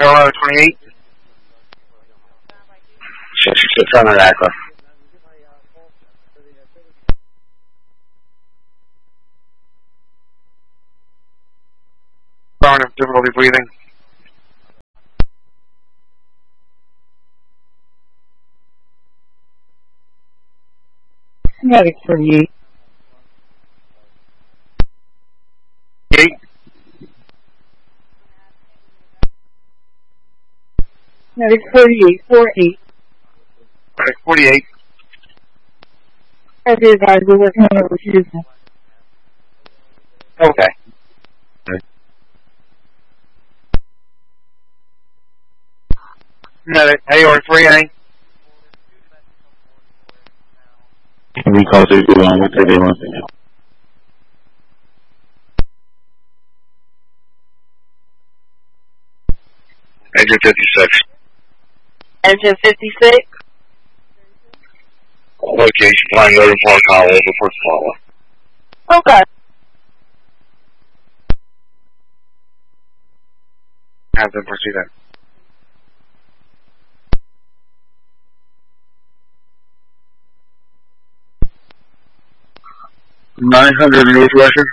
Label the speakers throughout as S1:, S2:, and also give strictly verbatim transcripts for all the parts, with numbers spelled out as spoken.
S1: Colorado twenty-eight.
S2: sixty-six hundred Aqua.
S1: Phone of difficulty breathing.
S3: Medic thirty-eight.
S1: Eight.
S3: Medic thirty-eight, four eight.
S1: Medic forty-eight.
S3: Okay, guys, we're working on a refusal.
S1: Okay. Medic A R three A.
S2: Recall three two one, what they want to know.
S1: Engine fifty-six.
S3: Engine fifty-six.
S1: Location, flying over Park Hollow, over Fort Swallow.
S3: Okay.
S1: Have them proceed then.
S2: nine hundred Northwestern.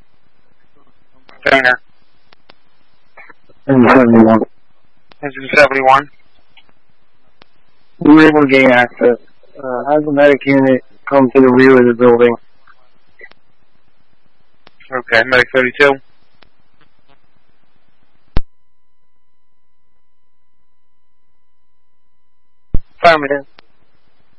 S1: Dana.
S2: Engine seventy-one.
S1: Engine seventy-one.
S2: We were able to gain access. Uh, has the medic unit come to the rear of the building.
S1: Okay, Medic thirty-two.
S2: Affirmative.